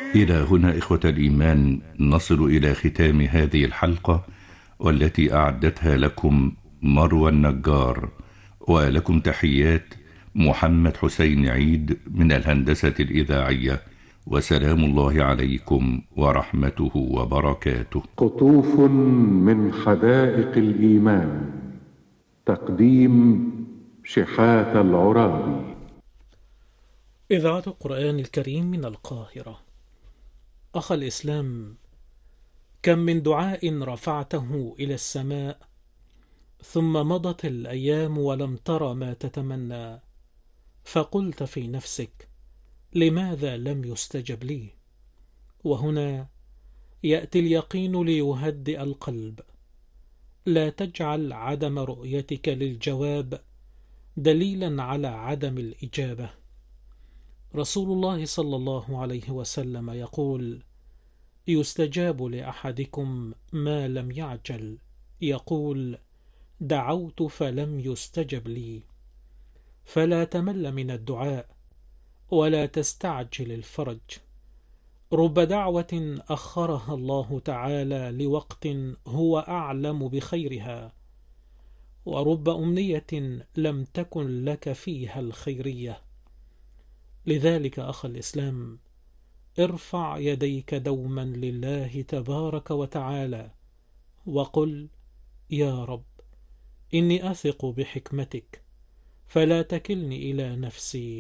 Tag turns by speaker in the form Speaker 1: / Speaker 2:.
Speaker 1: إلى هنا إخوة الإيمان نصل إلى ختام هذه الحلقة، والتي أعدتها لكم مروى النجار. ولكم تحيات محمد حسين عيد من الهندسة الإذاعية، وسلام الله عليكم ورحمته وبركاته.
Speaker 2: قطوف من حدائق الإيمان. تقديم شحاة العرابي.
Speaker 3: إذاعة القرآن الكريم من القاهرة. أخ الإسلام، كم من دعاء رفعته إلى السماء ثم مضت الأيام ولم تر ما تتمنى، فقلت في نفسك: لماذا لم يستجب لي؟ وهنا يأتي اليقين ليهدئ القلب. لا تجعل عدم رؤيتك للجواب دليلا على عدم الإجابة. رسول الله صلى الله عليه وسلم يقول: يستجاب لأحدكم ما لم يعجل. يقول: دعوت فلم يستجب لي. فلا تمل من الدعاء ولا تستعجل الفرج. رب دعوة أخرها الله تعالى لوقت هو أعلم بخيرها، ورب أمنية لم تكن لك فيها الخيرية. لذلك أخ الإسلام، ارفع يديك دوما لله تبارك وتعالى وقل: يا رب، إني أثق بحكمتك، فلا تكلني إلى نفسي